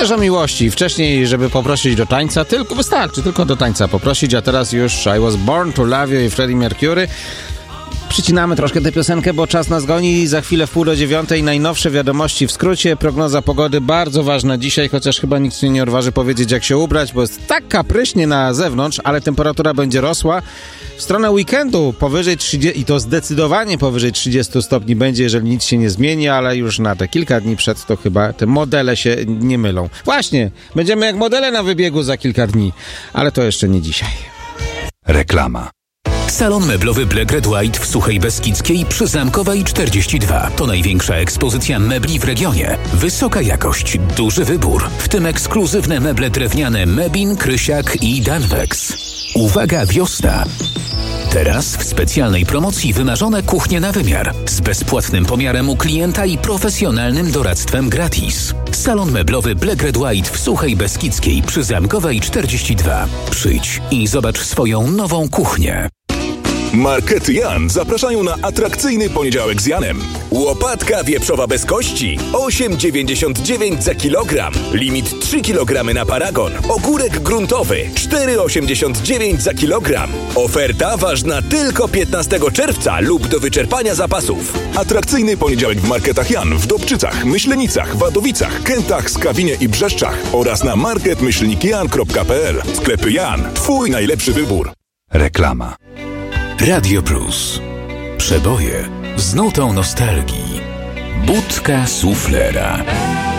też o miłości. Wcześniej, żeby poprosić do tańca, wystarczy tylko do tańca poprosić, a teraz już I Was Born to Love You i Freddie Mercury. Przycinamy troszkę tę piosenkę, bo czas nas goni. Za chwilę 8:30 najnowsze wiadomości w skrócie. Prognoza pogody bardzo ważna dzisiaj, chociaż chyba nikt się nie odważy powiedzieć, jak się ubrać, bo jest tak kapryśnie na zewnątrz, ale temperatura będzie rosła. W stronę weekendu powyżej 30, i to zdecydowanie powyżej 30 stopni będzie, jeżeli nic się nie zmieni, ale już na te kilka dni przed to chyba te modele się nie mylą. Właśnie, będziemy jak modele na wybiegu za kilka dni, ale to jeszcze nie dzisiaj. Reklama. Salon meblowy Black Red White w Suchej Beskidzkiej przy Zamkowej 42. To największa ekspozycja mebli w regionie. Wysoka jakość, duży wybór, w tym ekskluzywne meble drewniane Mebin, Krysiak i Danwex. Uwaga, wiosna! Teraz w specjalnej promocji wymarzone kuchnie na wymiar z bezpłatnym pomiarem u klienta i profesjonalnym doradztwem gratis. Salon meblowy Black Red White w Suchej Beskidzkiej przy Zamkowej 42. Przyjdź i zobacz swoją nową kuchnię. Markety Jan zapraszają na atrakcyjny poniedziałek z Janem. Łopatka wieprzowa bez kości 8,99 za kilogram. Limit 3 kg na paragon. Ogórek gruntowy 4,89 za kilogram. Oferta ważna tylko 15 czerwca lub do wyczerpania zapasów. Atrakcyjny poniedziałek w Marketach Jan w Dobczycach, Myślenicach, Wadowicach, Kętach, Skawinie i Brzeszczach oraz na market-jan.pl. Sklepy Jan. Twój najlepszy wybór. Reklama. Radio Plus. Przeboje z nutą nostalgii. Budka suflera.